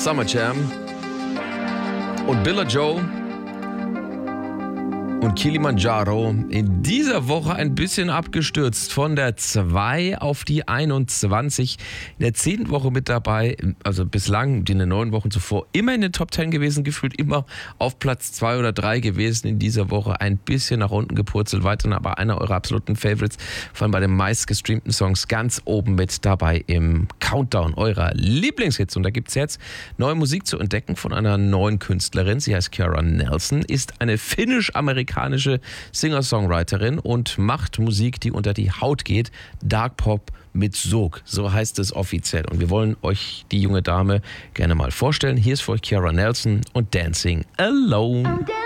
Summer Jam und Billa Joe und Kilimanjaro in dieser Woche ein bisschen abgestürzt. Von der 2 auf die 21. In der 10. Woche mit dabei, also bislang in den 9 Wochen zuvor immer in den Top 10 gewesen, gefühlt immer auf Platz 2 oder 3 gewesen. In dieser Woche ein bisschen nach unten gepurzelt, weiterhin aber einer eurer absoluten Favorites, vor allem bei den meistgestreamten Songs, ganz oben mit dabei im Countdown eurer Lieblingshits. Und da gibt es jetzt neue Musik zu entdecken von einer neuen Künstlerin. Sie heißt Ciara Nelson, ist eine finnisch-amerikanische Singer-Songwriterin und macht Musik, die unter die Haut geht. Dark Pop mit Sog, so heißt es offiziell. Und wir wollen euch die junge Dame gerne mal vorstellen. Hier ist für euch Ciara Nelson und Dancing Alone.